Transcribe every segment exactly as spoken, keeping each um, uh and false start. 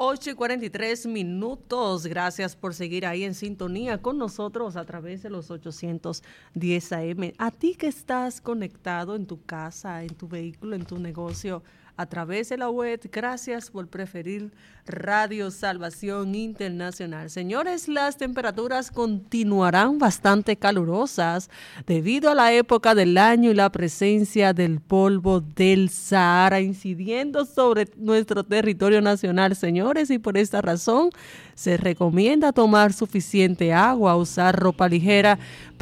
ocho y cuarenta y tres minutos. Gracias por seguir ahí en sintonía con nosotros a través de los ochocientos diez A M. A ti que estás conectado en tu casa, en tu vehículo, en tu negocio, a través de la web, gracias por preferir Radio Salvación Internacional. Señores, las temperaturas continuarán bastante calurosas debido a la época del año y la presencia del polvo del Sahara incidiendo sobre nuestro territorio nacional, señores, y por esta razón se recomienda tomar suficiente agua, usar ropa ligera,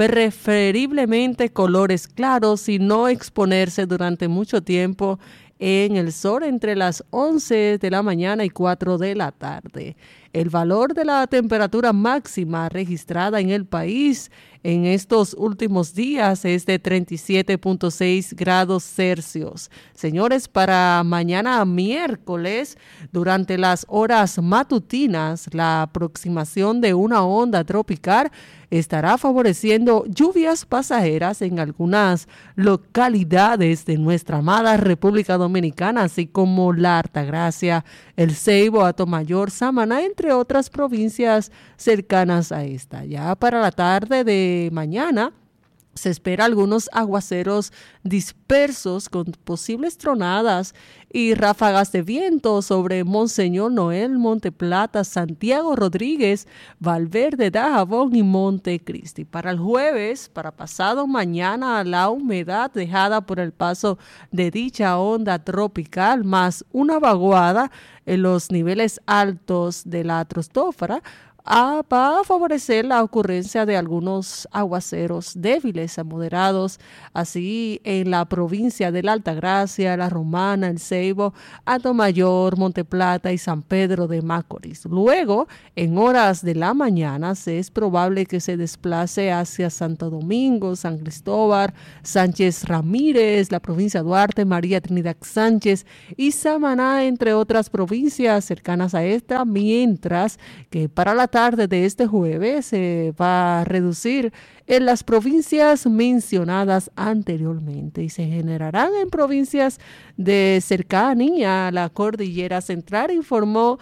preferiblemente colores claros y no exponerse durante mucho tiempo en el sol entre las once de la mañana y cuatro de la tarde. El valor de la temperatura máxima registrada en el país en estos últimos días es de treinta y siete punto seis grados Celsius. Señores, para mañana miércoles, durante las horas matutinas, la aproximación de una onda tropical estará favoreciendo lluvias pasajeras en algunas localidades de nuestra amada República Dominicana, así como la Altagracia, El Ceibo, Atomayor, Samaná, entre otras provincias cercanas a esta. Ya para la tarde de mañana se espera algunos aguaceros dispersos con posibles tronadas y ráfagas de viento sobre Monseñor Noel, Monte Plata, Santiago Rodríguez, Valverde, Dajabón y Montecristi. Para el jueves, para pasado mañana, la humedad dejada por el paso de dicha onda tropical más una vaguada en los niveles altos de la troposfera Ah, va a favorecer la ocurrencia de algunos aguaceros débiles a moderados, así en la provincia de la Altagracia, La Romana, El Ceibo, Atomayor, Monteplata y San Pedro de Macorís. Luego, en horas de la mañana, se es probable que se desplace hacia Santo Domingo, San Cristóbal, Sánchez Ramírez, la provincia de Duarte, María Trinidad Sánchez y Samaná, entre otras provincias cercanas a esta, mientras que para la tarde de este jueves se va a reducir en las provincias mencionadas anteriormente y se generarán en provincias de cercanía a la cordillera central, informó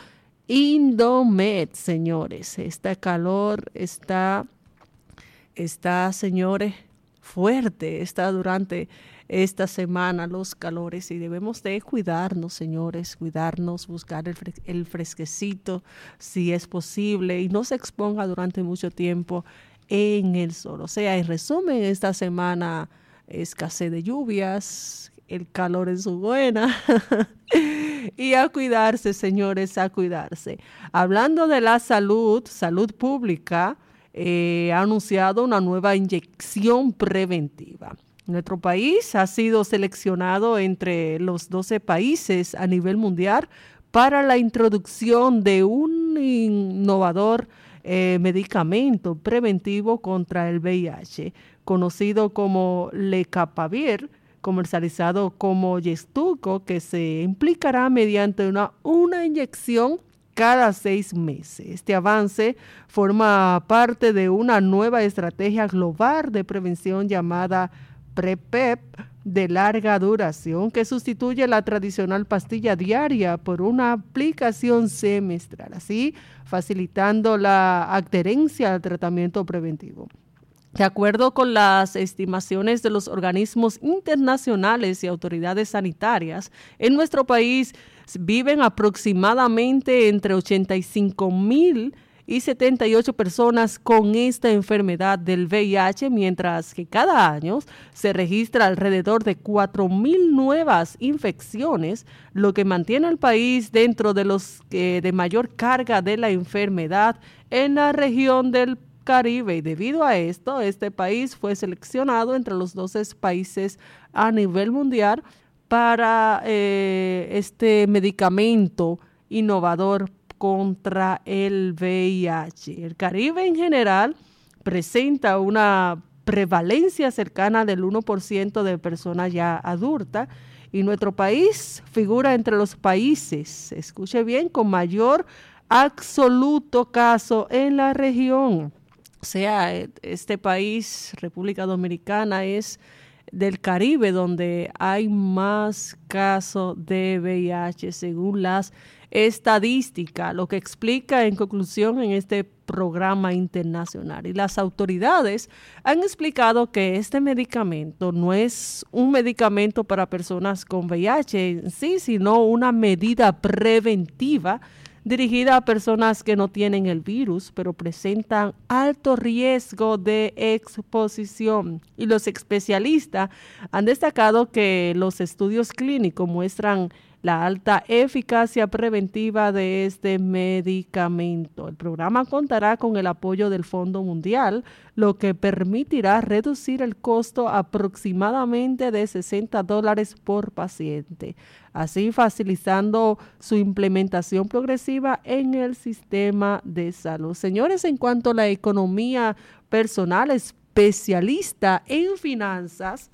Indomet. Señores, este calor está, está, señores, fuerte, está durante esta semana los calores y debemos de cuidarnos, señores, cuidarnos, buscar el, fres- el fresquecito si es posible y no se exponga durante mucho tiempo en el sol. O sea, en resumen, esta semana escasez de lluvias, el calor en su buena y a cuidarse, señores, a cuidarse. Hablando de la salud, salud pública, eh, ha anunciado una nueva inyección preventiva. Nuestro país ha sido seleccionado entre los doce países a nivel mundial para la introducción de un innovador eh, medicamento preventivo contra el V I H, conocido como Lenacapavir, comercializado como Yeztugo, que se implicará mediante una, una inyección cada seis meses. Este avance forma parte de una nueva estrategia global de prevención llamada PrEP de larga duración que sustituye la tradicional pastilla diaria por una aplicación semestral, así facilitando la adherencia al tratamiento preventivo. De acuerdo con las estimaciones de los organismos internacionales y autoridades sanitarias, en nuestro país viven aproximadamente entre ochenta y cinco mil y setenta y ocho personas con esta enfermedad del V I H, mientras que cada año se registra alrededor de cuatro mil nuevas infecciones, lo que mantiene al país dentro de los eh, de mayor carga de la enfermedad en la región del Caribe. Y debido a esto, este país fue seleccionado entre los doce países a nivel mundial para eh, este medicamento innovador contra el V I H. El Caribe en general presenta una prevalencia cercana del uno por ciento de personas ya adultas y nuestro país figura entre los países, escuche bien, con mayor absoluto caso en la región. O sea, este país, República Dominicana, es del Caribe donde hay más casos de V I H según las estadísticas, lo que explica en conclusión en este programa internacional. Y las autoridades han explicado que este medicamento no es un medicamento para personas con V I H en sí, sino una medida preventiva dirigida a personas que no tienen el virus, pero presentan alto riesgo de exposición. Y los especialistas han destacado que los estudios clínicos muestran la alta eficacia preventiva de este medicamento. El programa contará con el apoyo del Fondo Mundial, lo que permitirá reducir el costo aproximadamente de sesenta dólares por paciente, así facilitando su implementación progresiva en el sistema de salud. Señores, en cuanto a la economía personal, especialista en finanzas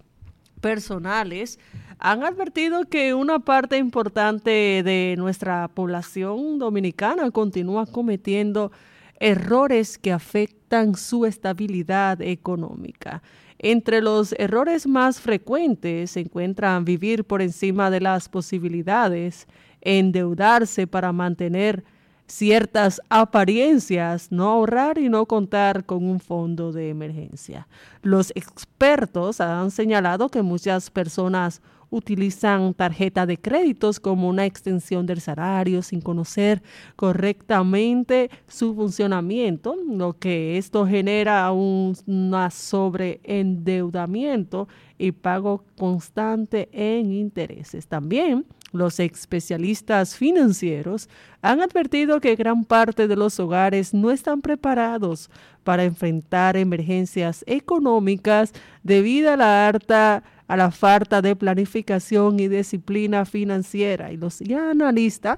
personales han advertido que una parte importante de nuestra población dominicana continúa cometiendo errores que afectan su estabilidad económica. Entre los errores más frecuentes se encuentran vivir por encima de las posibilidades, endeudarse para mantener ciertas apariencias, no ahorrar y no contar con un fondo de emergencia. Los expertos han señalado que muchas personas utilizan tarjeta de créditos como una extensión del salario sin conocer correctamente su funcionamiento, lo que esto genera un una sobreendeudamiento y pago constante en intereses. También los especialistas financieros han advertido que gran parte de los hogares no están preparados para enfrentar emergencias económicas debido a la alta a la falta de planificación y disciplina financiera. Y los analistas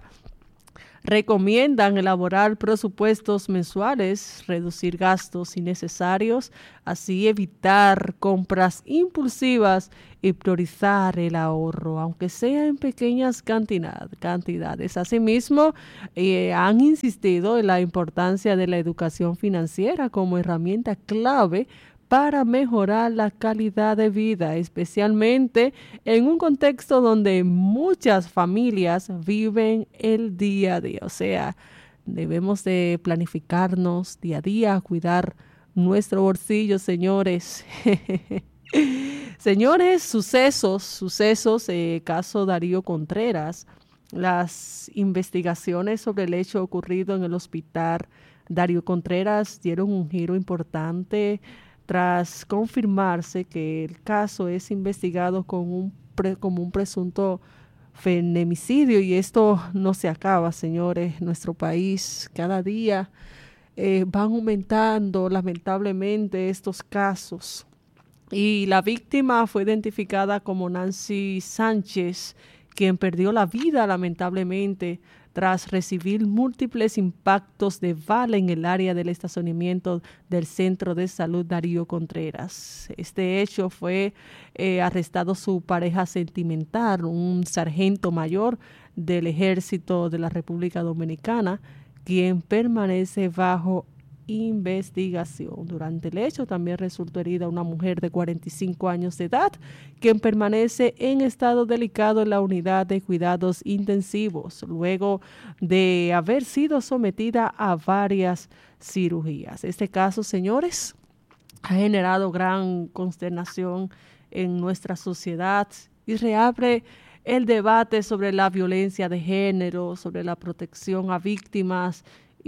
recomiendan elaborar presupuestos mensuales, reducir gastos innecesarios, así evitar compras impulsivas y priorizar el ahorro, aunque sea en pequeñas cantidad, cantidades. Asimismo, eh, han insistido en la importancia de la educación financiera como herramienta clave para mejorar la calidad de vida, especialmente en un contexto donde muchas familias viven el día a día. O sea, debemos de planificarnos día a día, cuidar nuestro bolsillo, señores. Señores, sucesos, sucesos, eh, caso Darío Contreras, las investigaciones sobre el hecho ocurrido en el hospital Darío Contreras dieron un giro importante tras confirmarse que el caso es investigado con un pre, como un presunto feminicidio, y esto no se acaba, señores. Nuestro país cada día eh, van aumentando lamentablemente estos casos, y la víctima fue identificada como Nancy Sánchez, quien perdió la vida lamentablemente tras recibir múltiples impactos de bala en el área del estacionamiento del Centro de Salud Darío Contreras. Este hecho fue eh, arrestado su pareja sentimental, un sargento mayor del Ejército de la República Dominicana, quien permanece bajo investigación. Durante el hecho también resultó herida una mujer de cuarenta y cinco años de edad, quien permanece en estado delicado en la unidad de cuidados intensivos, luego de haber sido sometida a varias cirugías. Este caso, señores, ha generado gran consternación en nuestra sociedad y reabre el debate sobre la violencia de género, sobre la protección a víctimas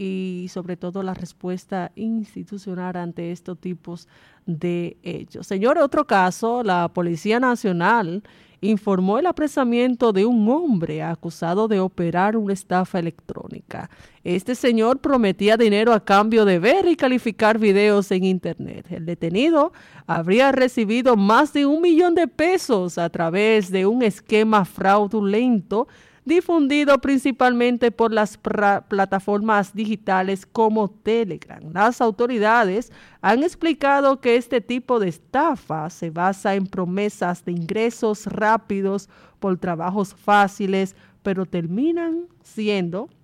y sobre todo la respuesta institucional ante estos tipos de hechos. Señor, otro caso, la Policía Nacional informó el apresamiento de un hombre acusado de operar una estafa electrónica. Este señor prometía dinero a cambio de ver y calificar videos en internet. El detenido habría recibido más de un millón de pesos a través de un esquema fraudulento difundido principalmente por las plataformas digitales como Telegram. Las autoridades han explicado que este tipo de estafa se basa en promesas de ingresos rápidos por trabajos fáciles, pero terminan siendo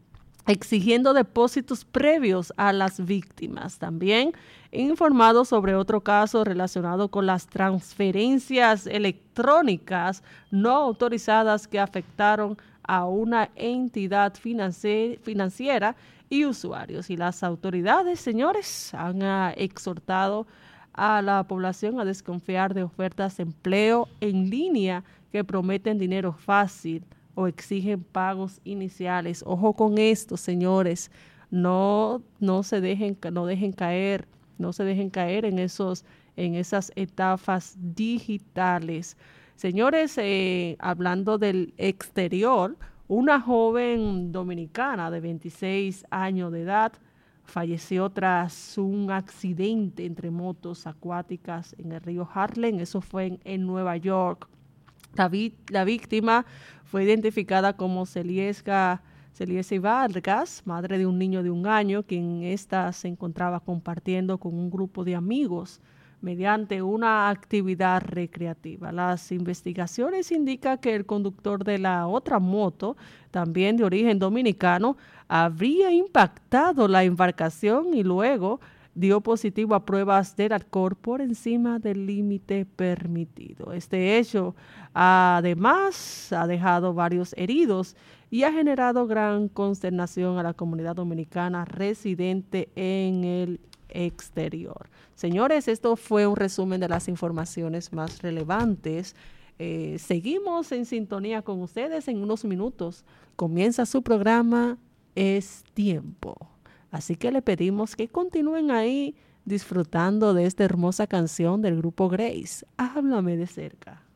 exigiendo depósitos previos a las víctimas. También informado sobre otro caso relacionado con las transferencias electrónicas no autorizadas que afectaron a una entidad financi- financiera y usuarios. Y las autoridades, señores, han uh, exhortado a la población a desconfiar de ofertas de empleo en línea que prometen dinero fácil o exigen pagos iniciales. Ojo con esto, señores. No, no se dejen, no dejen caer, no se dejen caer en esos, en esas estafas digitales. Señores, eh, hablando del exterior, una joven dominicana de veintiséis años de edad falleció tras un accidente entre motos acuáticas en el río Harlem. Eso fue en, en Nueva York. La, vi, la víctima fue identificada como Celiesca, Celiesca Vargas, madre de un niño de un año, quien ésta se encontraba compartiendo con un grupo de amigos mediante una actividad recreativa. Las investigaciones indican que el conductor de la otra moto, también de origen dominicano, habría impactado la embarcación y luego dio positivo a pruebas del alcohol por encima del límite permitido. Este hecho, además, ha dejado varios heridos y ha generado gran consternación a la comunidad dominicana residente en el exterior. Señores, esto fue un resumen de las informaciones más relevantes. Eh, seguimos en sintonía con ustedes en unos minutos. Comienza su programa Es Tiempo. Así que le pedimos que continúen ahí disfrutando de esta hermosa canción del grupo Grace, Háblame de cerca.